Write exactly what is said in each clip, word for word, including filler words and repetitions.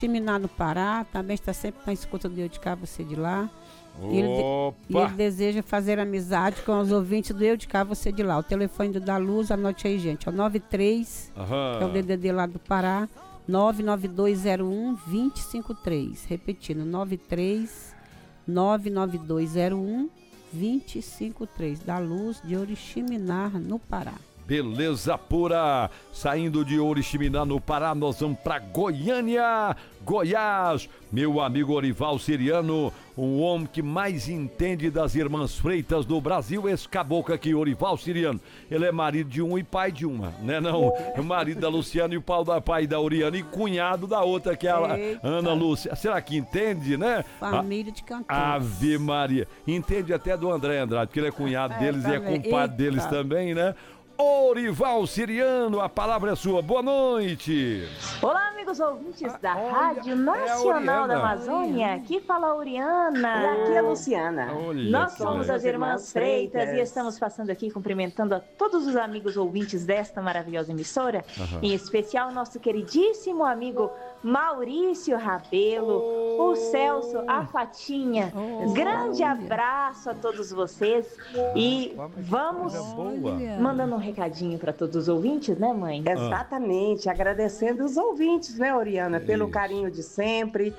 Oriximiná no Pará, também está sempre na escuta do Eu de Cá, Você de Lá. E ele, Opa! e ele deseja fazer amizade com os ouvintes do Eu de Cá, Você de Lá. O telefone do Da Luz, anote aí, gente. É o nove três, Aham. que é o D D D lá do Pará, nove nove dois zero um, dois zero cinco três. Repetindo, nove três, nove nove dois zero um, dois zero cinco três. Da Luz de Oriximiná no Pará. Beleza pura, saindo de Oriximiná no Pará, nós vamos para Goiânia, Goiás. Meu amigo Orival Siriano, um homem que mais entende das irmãs Freitas do Brasil, esse caboclo aqui, Orival Siriano. Ele é marido de um e pai de uma, né não? É o marido da Luciana e o pau da pai da Oriana e cunhado da outra, que é a Eita. Ana Lúcia. Será que entende, né? Família de cantores. Ave Maria. Entende até do André Andrade, porque ele é cunhado É, deles e é também. compadre Eita. deles também, né? Orival Siriano, a palavra é sua. Boa noite. Olá, amigos ouvintes da olha, Rádio é a Nacional da Oriana. Amazônia. Aqui fala a Oriana. E aqui é a Luciana. Olha Nós que somos legal. as Irmãs Freitas Freitas. e estamos passando aqui cumprimentando a todos os amigos ouvintes desta maravilhosa emissora, Aham. em especial o nosso queridíssimo amigo Maurício Rabelo, o Celso, a Fatinha. Oh, Grande olha. abraço a todos vocês e vamos Coisa boa. mandando um recadinho para todos os ouvintes, né, mãe? Exatamente, agradecendo os ouvintes, né, Oriana, pelo Isso. carinho de sempre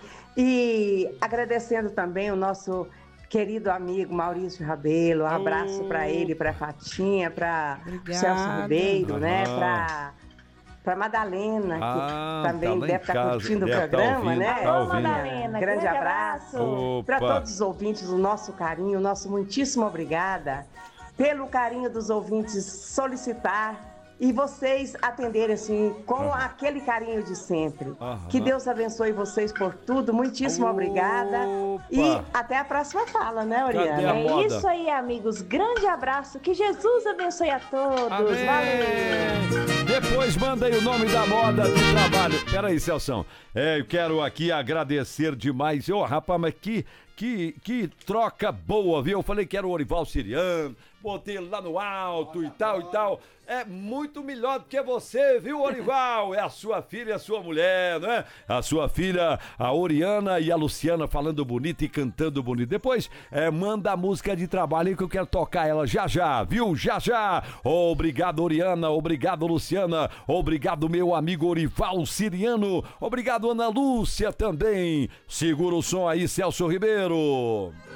e agradecendo também o nosso querido amigo Maurício Rabelo, um abraço para ele, para Fatinha, para Obrigada. Celso Ribeiro, né, Aham. para para Madalena, que Ah, também tá lá em deve estar casa, curtindo o deve tá programa, ouvindo, né? tá Alô, ouvindo. Madalena, Grande abraço. Opa. Para todos os ouvintes, o nosso carinho, o nosso muitíssimo obrigada pelo carinho dos ouvintes solicitar e vocês atenderem assim com aquele carinho de sempre. Aham. Que Deus abençoe vocês por tudo. Muitíssimo Opa. obrigada. E até a próxima fala, né, Cadê a Oriana? É moda? isso aí, amigos. Grande abraço. Que Jesus abençoe a todos. Amém. Valeu. Depois manda aí o nome da moda do trabalho. Peraí, Celção. É, eu quero aqui agradecer demais. Ô, rapaz, mas que, que, que troca boa, viu? Eu falei que era o Orival Siriano, botei ele lá no alto e tal e tal. É muito melhor do que você, viu, Orival? É a sua filha e a sua mulher, né? A sua filha, a Oriana e a Luciana falando bonito e cantando bonito. Depois, é, manda a música de trabalho aí que eu quero tocar ela já já, viu? Já já. Obrigado, Oriana. Obrigado, Luciana. Obrigado, meu amigo Orival Siriano. Obrigado, Ana Lúcia também. Segura o som aí, Celso Ribeiro.